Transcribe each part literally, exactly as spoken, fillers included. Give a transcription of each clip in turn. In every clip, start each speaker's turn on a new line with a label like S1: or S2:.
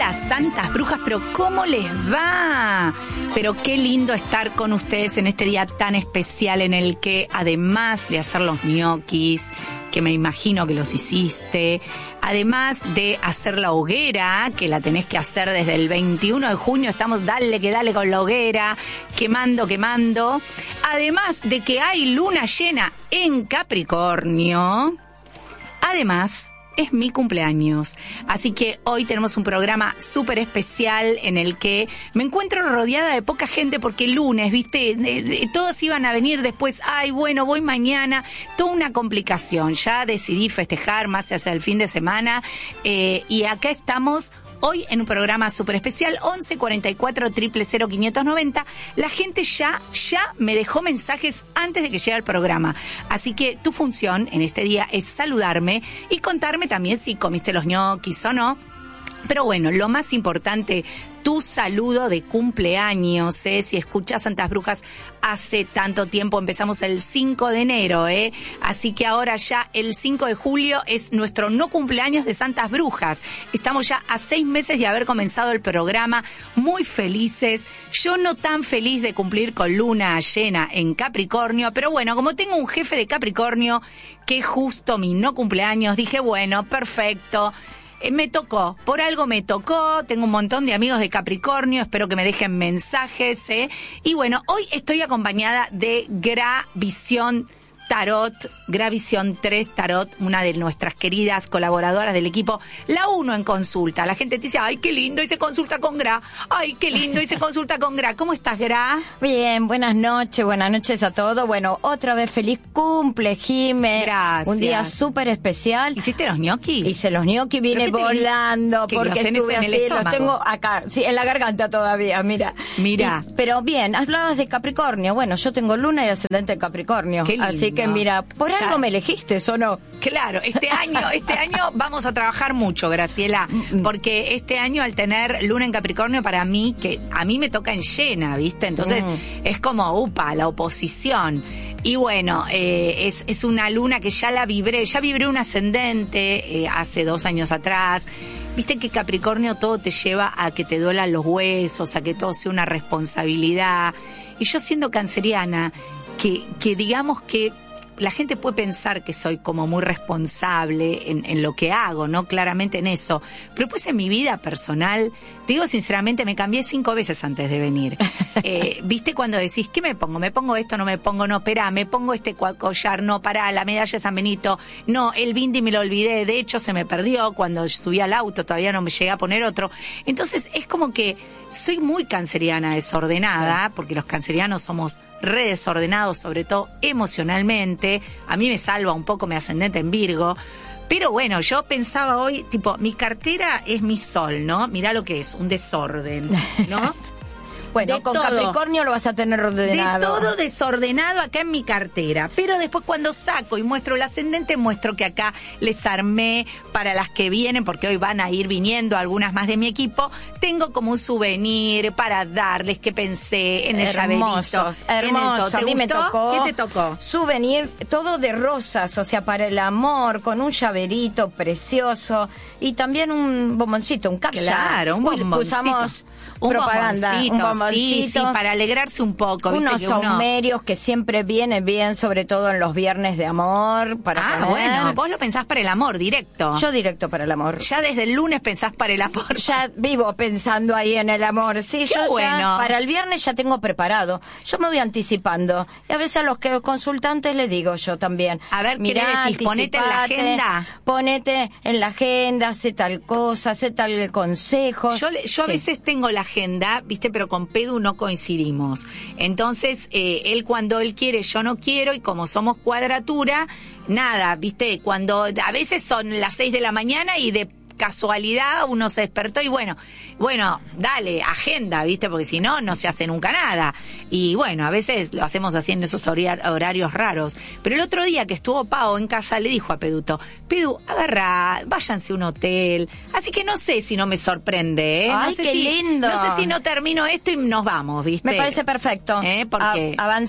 S1: Hola, santas brujas, pero ¿cómo les va? Pero qué lindo estar con ustedes en este día tan especial en el que, además de hacer los ñoquis, que me imagino que los hiciste, además de hacer la hoguera, que la tenés que hacer desde el veintiuno de junio, estamos dale que dale con la hoguera, quemando, quemando, además de que hay luna llena en Capricornio, además es mi cumpleaños, así que hoy tenemos un programa súper especial en el que me encuentro rodeada de poca gente porque el lunes, viste, de, de, todos iban a venir después, ay bueno, voy mañana, toda una complicación, ya decidí festejar más hacia el fin de semana eh, y acá estamos hoy en un programa súper especial, once cuarenta y cuatro, cero cero cero, quinientos noventa. La gente ya, ya me dejó mensajes antes de que llegue el programa. Así que tu función en este día es saludarme y contarme también si comiste los ñoquis o no. Pero bueno, lo más importante, tu saludo de cumpleaños, ¿eh? Si escuchás Santas Brujas hace tanto tiempo, empezamos el cinco de enero, ¿eh? Así que ahora ya el cinco de julio es nuestro no cumpleaños de Santas Brujas. Estamos ya a seis meses de haber comenzado el programa, muy felices. Yo no tan feliz de cumplir con luna llena en Capricornio, pero bueno, como tengo un jefe de Capricornio que es justo mi no cumpleaños, dije, bueno, perfecto. Eh, me tocó, por algo me tocó, tengo un montón de amigos de Capricornio, espero que me dejen mensajes, ¿eh? Y bueno, hoy estoy acompañada de Gravisión Tarot, Gravisión tres Tarot, una de nuestras queridas colaboradoras del equipo, la uno en consulta. La gente te dice, ay, qué lindo, y se consulta con Gra, ay, qué lindo, y se consulta con Gra. ¿Cómo estás, Gra?
S2: Bien, buenas noches, buenas noches a todos. Bueno, otra vez feliz cumple, Jime.
S1: Gracias.
S2: Un día súper especial.
S1: ¿Hiciste los ñoquis?
S2: Hice los ñoquis, vine volando,
S1: que
S2: porque
S1: los tenés
S2: estuve
S1: en el
S2: así,
S1: estómago.
S2: Los tengo acá, sí, en la garganta todavía, mira.
S1: Mira.
S2: Y, pero bien, hablabas de Capricornio. Bueno, yo tengo luna y ascendente en Capricornio.
S1: Qué lindo.
S2: Así que mira, por
S1: Ya.
S2: algo me elegiste, ¿o no?
S1: Claro, este año, este año vamos a trabajar mucho, Graciela, porque este año al tener luna en Capricornio para mí, que a mí me toca en llena, ¿viste? Entonces
S2: Mm.
S1: es como, upa, la oposición. Y bueno, eh, es, es una luna que ya la vibré, ya vibré un ascendente eh, hace dos años atrás. Viste que Capricornio todo te lleva a que te duelan los huesos, a que todo sea una responsabilidad. Y yo siendo canceriana, que, que digamos que la gente puede pensar que soy como muy responsable en, en lo que hago, ¿no? Claramente en eso. Pero pues en mi vida personal, te digo sinceramente, me cambié cinco veces antes de venir. Eh, ¿Viste cuando decís, ¿qué me pongo? ¿Me pongo esto? ¿No me pongo? No, espera, ¿me pongo este collar? No, pará, la medalla de San Benito. No, el bindi me lo olvidé. De hecho, se me perdió cuando subí al auto. Todavía no me llegué a poner otro. Entonces, es como que soy muy canceriana, desordenada, sí, porque los cancerianos somos re desordenados, sobre todo emocionalmente. A mí me salva un poco mi ascendente en Virgo. Pero bueno, yo pensaba hoy, tipo, mi cartera es mi sol, ¿no? Mirá lo que es, un desorden, ¿no?
S2: Bueno,
S1: de
S2: con
S1: todo.
S2: Capricornio lo vas a tener ordenado.
S1: De todo desordenado acá en mi cartera. Pero después cuando saco y muestro el ascendente, muestro que acá les armé para las que vienen, porque hoy van a ir viniendo algunas más de mi equipo. Tengo como un souvenir para darles que pensé en el
S2: hermosos,
S1: llaverito.
S2: hermosos. A mí me tocó.
S1: ¿Qué te tocó?
S2: Souvenir, todo de rosas, o sea, para el amor, con un llaverito precioso y también un bomboncito, un captcha.
S1: Claro, un bomboncito.
S2: Usamos
S1: un
S2: propaganda,
S1: bomboncito,
S2: un bomboncito.
S1: Sí, sí, para alegrarse un poco. ¿Viste?
S2: Unos
S1: que uno...
S2: saumerios que siempre vienen bien, sobre todo en los viernes de amor. Para
S1: ah,
S2: poner.
S1: bueno, vos lo pensás para el amor, directo.
S2: Yo directo para el amor.
S1: Ya desde el lunes pensás para el amor.
S2: Ya vivo pensando ahí en el amor. Sí,
S1: Qué
S2: yo
S1: bueno.
S2: ya para el viernes ya tengo preparado. Yo me voy anticipando. Y a veces a los que consultantes les digo yo también.
S1: A ver, ¿qué
S2: mirá,
S1: le decís? Ponete en la agenda.
S2: Ponete en la agenda, sé tal cosa, sé tal consejo.
S1: Yo, le- yo a
S2: Sí.
S1: veces tengo la agenda, viste, pero con Pedu no coincidimos. Entonces, eh, él cuando él quiere, yo no quiero, y como somos cuadratura, nada, viste, cuando a veces son las seis de la mañana y de casualidad uno se despertó y bueno, bueno, dale, agenda, ¿viste? Porque si no, no se hace nunca nada. Y bueno, a veces lo hacemos así en esos horar- horarios raros. Pero el otro día que estuvo Pau en casa, le dijo a Peduto, Pedu, agarra, váyanse a un hotel. Así que no sé si no me sorprende, ¿eh?
S2: Ay,
S1: no sé
S2: qué
S1: si,
S2: lindo.
S1: No sé si no termino esto y nos vamos, ¿viste?
S2: Me parece perfecto.
S1: ¿Eh? Porque...
S2: A- avanzar.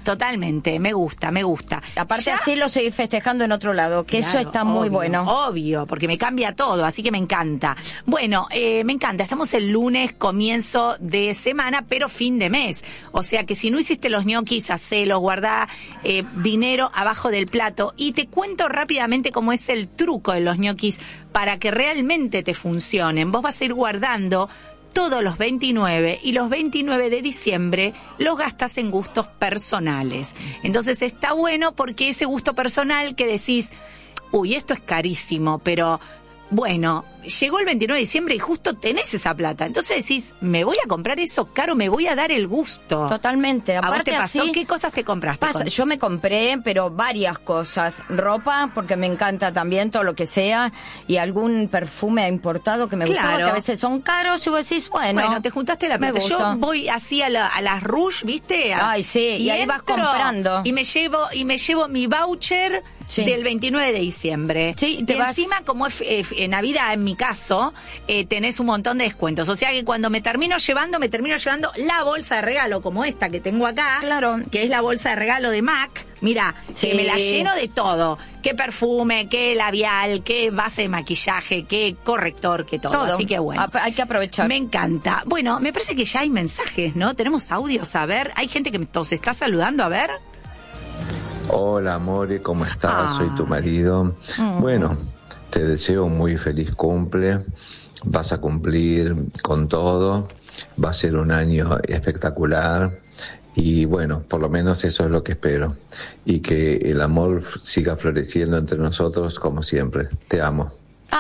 S1: totalmente, me gusta, me gusta.
S2: Aparte
S1: Ya,
S2: así lo seguís festejando en otro lado, que
S1: claro,
S2: eso está muy
S1: obvio,
S2: bueno.
S1: Obvio, porque me cambia todo, así que me encanta. Bueno, eh, me encanta, estamos el lunes, comienzo de semana, pero fin de mes. O sea que si no hiciste los ñoquis, hacelos, guardá eh, dinero abajo del plato. Y te cuento rápidamente cómo es el truco de los ñoquis para que realmente te funcionen. Vos vas a ir guardando todos los veintinueve y los veintinueve de diciembre los gastas en gustos personales. Entonces está bueno porque ese gusto personal que decís, uy, esto es carísimo, pero bueno, llegó el veintinueve de diciembre y justo tenés esa plata. Entonces decís, me voy a comprar eso caro, me voy a dar el gusto.
S2: Totalmente.
S1: ¿A vos
S2: Aparte
S1: te pasó?
S2: así,
S1: ¿Qué cosas te compraste?
S2: pasa,
S1: con-
S2: yo me compré, pero varias cosas. Ropa, porque me encanta también todo lo que sea, y algún perfume importado que me
S1: Claro.
S2: gustaba, que a veces son caros, y vos decís, bueno,
S1: Bueno, te juntaste la
S2: me
S1: plata. Yo
S2: gusta.
S1: voy así a, la, a las Rouge, ¿viste? A-
S2: Ay, sí, y ahí vas comprando.
S1: Y me llevo y me llevo mi voucher
S2: Sí.
S1: del veintinueve de diciembre.
S2: Sí,
S1: y
S2: te vas-
S1: encima, como es eh, eh, Navidad en mi caso, eh, tenés un montón de descuentos. O sea que cuando me termino llevando, me termino llevando la bolsa de regalo, como esta que tengo acá,
S2: Claro.
S1: que es la bolsa de regalo de MAC. Mira,
S2: Sí.
S1: que me la lleno de todo. Qué perfume, qué labial, qué base de maquillaje, qué corrector, qué todo.
S2: Todo.
S1: Así que bueno.
S2: Ap- hay que aprovechar.
S1: Me encanta. Bueno, me parece que ya hay mensajes, ¿no? Tenemos audios, a ver. Hay gente que nos está saludando, a ver.
S3: Hola, More, ¿cómo estás?
S1: Ah.
S3: Soy tu marido. Bueno, te deseo un muy feliz cumple. Vas a cumplir con todo. Va a ser un año espectacular. Y bueno, por lo menos eso es lo que espero. Y que el amor siga floreciendo entre nosotros como siempre. Te amo.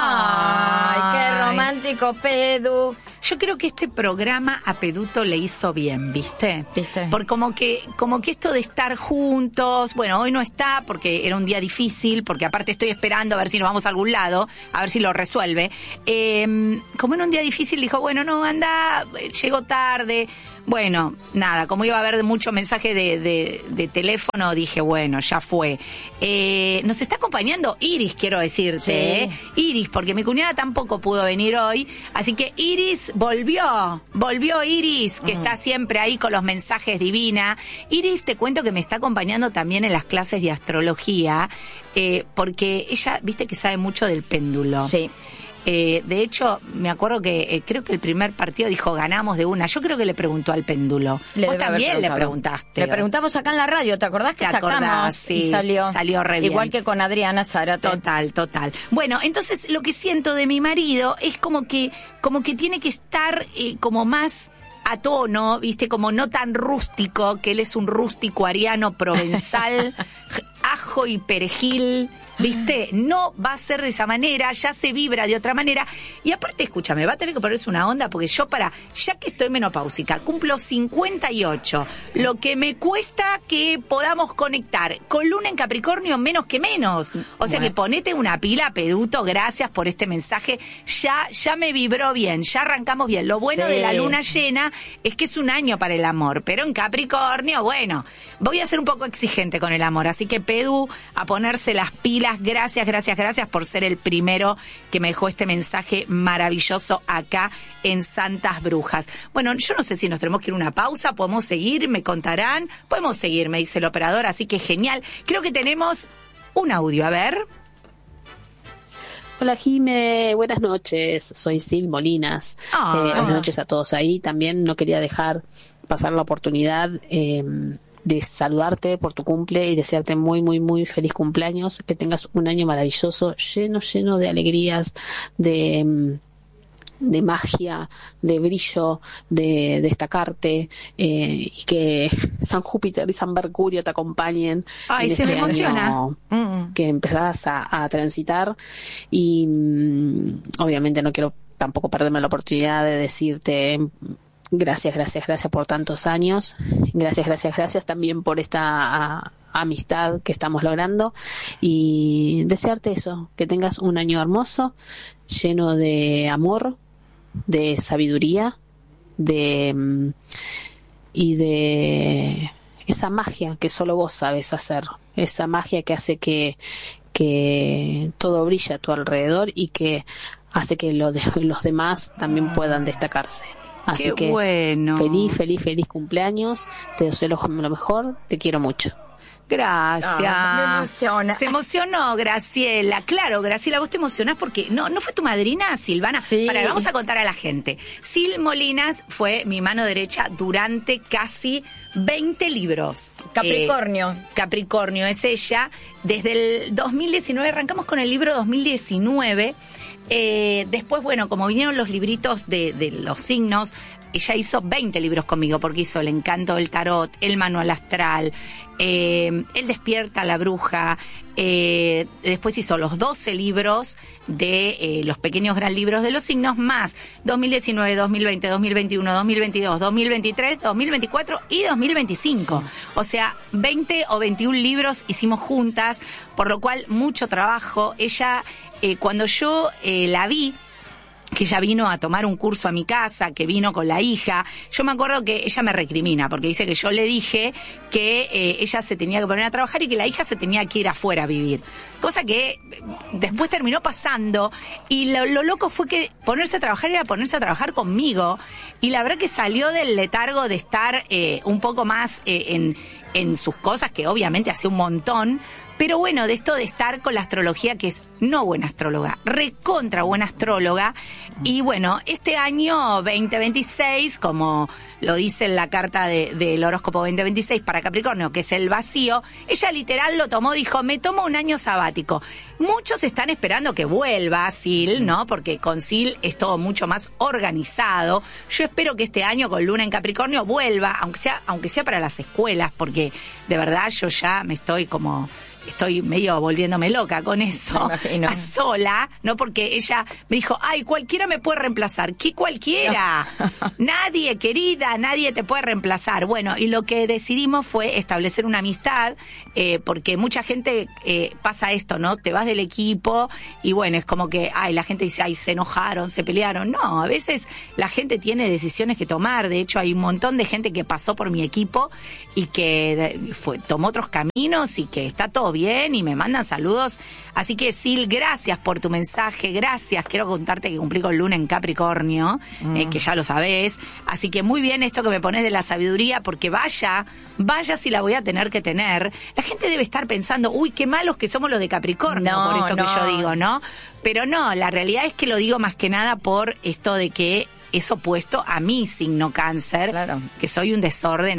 S2: Ay, qué
S1: Ay.
S2: romántico, Pedu.
S1: Yo creo que este programa a Peduto le hizo bien, ¿viste?
S2: ¿Viste?
S1: Por como que, como que esto de estar juntos, bueno, hoy no está porque era un día difícil, porque aparte estoy esperando a ver si nos vamos a algún lado, a ver si lo resuelve. Eh, como era un día difícil, dijo, bueno, no, anda, llegó tarde. Bueno, nada, como iba a haber mucho mensaje de, de, de teléfono, dije, bueno, ya fue. Eh, nos está acompañando Iris, quiero decirte,
S2: Sí.
S1: ¿eh? Iris, porque mi cuñada tampoco pudo venir hoy, así que Iris volvió, volvió Iris, que está siempre ahí con los mensajes divina. Iris, te cuento que me está acompañando también en las clases de astrología, eh, porque ella, viste que sabe mucho del péndulo.
S2: Sí.
S1: Eh, de hecho, me acuerdo que eh, creo que el primer partido dijo ganamos de una. Yo creo que le preguntó al péndulo.
S2: Le
S1: Vos
S2: debe haber
S1: también le
S2: preguntado.
S1: preguntaste.
S2: Le preguntamos acá en la radio, ¿te acordás que
S1: ¿Te
S2: sacamos?
S1: acordás? Sí,
S2: y salió.
S1: salió re bien.
S2: Igual que con Adriana Zárate.
S1: Total, total. Bueno, entonces lo que siento de mi marido es como que, como que tiene que estar eh, como más a tono, viste, como no tan rústico, que él es un rústico ariano provenzal, ajo y perejil. ¿Viste? No va a ser de esa manera, ya se vibra de otra manera. Y aparte, escúchame, va a tener que ponerse una onda porque yo para, ya que estoy menopáusica, cumplo cincuenta y ocho, lo que me cuesta que podamos conectar con Luna en Capricornio menos que menos. O sea
S2: Bueno.
S1: que ponete una pila, Peduto, gracias por este mensaje. Ya, ya me vibró bien, ya arrancamos bien. Lo bueno
S2: Sí.
S1: de la luna llena es que es un año para el amor, pero en Capricornio, bueno, voy a ser un poco exigente con el amor. Así que Pedu, a ponerse las pilas. Gracias, gracias, gracias por ser el primero que me dejó este mensaje maravilloso acá en Santas Brujas. Bueno, yo no sé si nos tenemos que ir a una pausa, podemos seguir, me contarán, podemos seguir, me dice el operador, así que genial. Creo que tenemos un audio, a ver.
S4: Hola Jime, buenas noches, soy Sil Molinas.
S1: Ah.
S4: Eh, buenas noches a todos ahí. También no quería dejar pasar la oportunidad eh, de saludarte por tu cumple y desearte muy, muy, muy feliz cumpleaños, que tengas un año maravilloso, lleno, lleno de alegrías, de... de magia, de brillo, de destacarte, eh, y que San Júpiter y San Mercurio te acompañen.
S1: Ay,
S4: en
S1: se me
S4: este
S1: emociona.
S4: año
S2: Mm.
S4: que empezás a, a transitar. Y mm, obviamente no quiero tampoco perderme la oportunidad de decirte gracias, gracias, gracias por tantos años. Gracias, gracias, gracias también por esta a, amistad que estamos logrando, y desearte eso, que tengas un año hermoso, lleno de amor, de sabiduría, de mm, y de esa magia que solo vos sabes hacer, esa magia que hace que que todo brille a tu alrededor y que hace que lo de, los demás también puedan destacarse. Así
S1: Qué
S4: que
S1: bueno.
S4: feliz, feliz, feliz cumpleaños. Te deseo lo mejor. Te quiero mucho.
S1: Gracias.
S2: Ah, me emociona.
S1: Se emocionó, Graciela. Claro, Graciela, vos te emocionás porque no, ¿no fue tu madrina, Silvana?
S2: Sí.
S1: Para, vamos a contar a la gente. Sil Molinas fue mi mano derecha durante casi veinte libros.
S2: Capricornio.
S1: Eh, Capricornio es ella. Desde el dos mil diecinueve, arrancamos con el libro dos mil diecinueve. Eh, después, bueno, como vinieron los libritos de, de los signos, ella hizo veinte libros conmigo porque hizo El encanto del tarot, El manual astral, eh, El despierta a la bruja, eh, después hizo los doce libros de eh, los pequeños gran libros de los signos, más dos mil diecinueve, dos mil veinte, dos mil veintiuno, dos mil veintidós, dos mil veintitrés, dos mil veinticuatro y dos mil veinticinco. Sí. O sea, veinte o veintiún libros hicimos juntas, por lo cual mucho trabajo. Ella, eh, cuando yo eh, la vi, que ella vino a tomar un curso a mi casa, que vino con la hija, yo me acuerdo que ella me recrimina, porque dice que yo le dije que eh, ella se tenía que poner a trabajar y que la hija se tenía que ir afuera a vivir. Cosa que después terminó pasando, y lo, lo loco fue que ponerse a trabajar era ponerse a trabajar conmigo, y la verdad que salió del letargo de estar eh, un poco más eh, en, en sus cosas, que obviamente hace un montón. Pero bueno, de esto de estar con la astrología, que es no buena astróloga, recontra buena astróloga. Y bueno, este año veinte veintiséis, como lo dice en la carta de, del horóscopo veinte veintiséis para Capricornio, que es el vacío, ella literal lo tomó, dijo, me tomo un año sabático. Muchos están esperando que vuelva Sil, ¿no? Porque con Sil es todo mucho más organizado. Yo espero que este año con Luna en Capricornio vuelva, aunque sea, aunque sea para las escuelas, porque de verdad yo ya me estoy como... Estoy medio volviéndome loca con eso, a sola, ¿no? Porque ella me dijo, ay, cualquiera me puede reemplazar. ¿Qué cualquiera? No. Nadie, querida, nadie te puede reemplazar. Bueno, y lo que decidimos fue establecer una amistad, eh, porque mucha gente eh, pasa esto, ¿no? Te vas del equipo y bueno, es como que, ay, la gente dice, ay, se enojaron, se pelearon. No, a veces la gente tiene decisiones que tomar. De hecho, hay un montón de gente que pasó por mi equipo y que fue, tomó otros caminos y que está todo bien y me mandan saludos. Así que, Sil, gracias por tu mensaje, gracias. Quiero contarte que cumplí con Luna en Capricornio, mm. eh, que ya lo sabés. Así que muy bien esto que me pones de la sabiduría, porque vaya, vaya si la voy a tener que tener. La gente debe estar pensando, uy, qué malos que somos los de Capricornio, no, por esto no. que yo digo, ¿no? Pero no, la realidad es que lo digo más que nada por esto de que es opuesto a mi signo Cáncer, claro. que soy un desorden